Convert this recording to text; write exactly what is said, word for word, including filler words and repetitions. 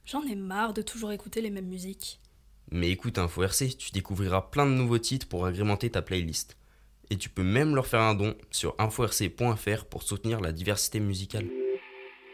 J'en ai marre de toujours écouter les mêmes musiques. Mais écoute Info R C, tu découvriras plein de nouveaux titres pour agrémenter ta playlist. Et tu peux même leur faire un don sur info r c point f r pour soutenir la diversité musicale.